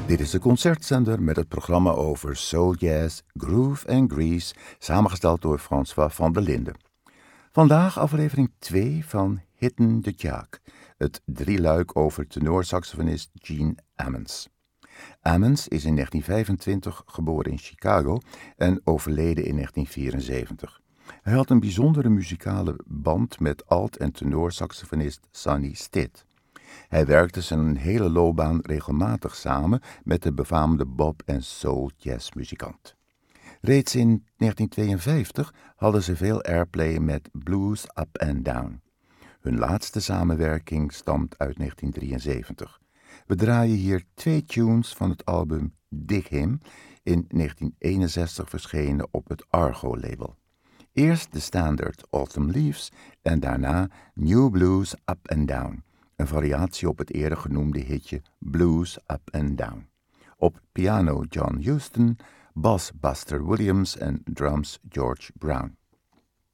Dit is de concertzender met het programma over soul jazz, groove en grease, samengesteld door François van der Linden. Vandaag aflevering 2 van Hidden the Jack, het drieluik over tenorsaxofonist Gene Ammons. Ammons is in 1925 geboren in Chicago en overleden in 1974. Hij had een bijzondere muzikale band met alt- en tenorsaxofonist Sonny Stitt. Hij werkte zijn hele loopbaan regelmatig samen met de befaamde bop- en soul-jazzmuzikant. Reeds in 1952 hadden ze veel airplay met Blues Up and Down. Hun laatste samenwerking stamt uit 1973. We draaien hier 2 tunes van het album Dig Him, in 1961 verschenen op het Argo-label. Eerst de standaard Autumn Leaves en daarna New Blues Up and Down, een variatie op het eerder genoemde hitje Blues Up and Down. Op piano John Huston, bas Buster Williams en drums George Brown.